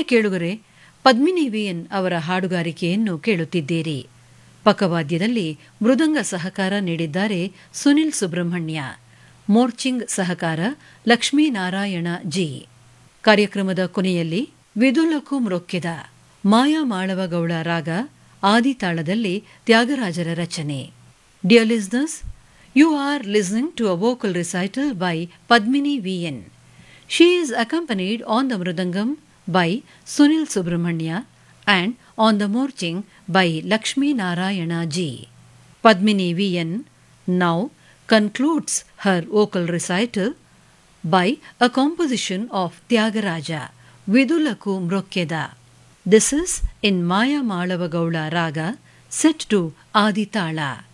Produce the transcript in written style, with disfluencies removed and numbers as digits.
ಕೇಳುಗರೆ, ಪದ್ಮಿನಿ ವಿಎನ್ ಅವರ ಹಾಡುಗಾರಿಕೆಯನ್ನು ಕೇಳುತ್ತಿದ್ದೀರಿ. ಪಕ್ಕವಾದ್ಯದಲ್ಲಿ ಮೃದಂಗ ಸಹಕಾರ ನೀಡಿದ್ದಾರೆ ಸುನಿಲ್ ಸುಬ್ರಹ್ಮಣ್ಯ. ಮೋರ್ಚಿಂಗ್ ಸಹಕಾರ ಲಕ್ಷ್ಮೀನಾರಾಯಣ ಜಿ. ಕಾರ್ಯಕ್ರಮದ ಕೊನೆಯಲ್ಲಿ ವಿದುಲಕು ಮ್ರೊಕ್ಕೆದ ಮಾಯಾ ಮಾಳವಗೌಳ ರಾಗ ಆದಿತಾಳದಲ್ಲಿ ತ್ಯಾಗರಾಜರ ರಚನೆ. Dear listeners, you are listening to a vocal recital by Padmini VN. She is accompanied on the mridangam by Sunil Subramanya and on the morching by Lakshmi Narayana Ji. Padmini VN now concludes her vocal recital by a composition of Tyagaraja, Vidulaku Mrokkeda. This is in Maya Malavagaula Raga, set to Aditala.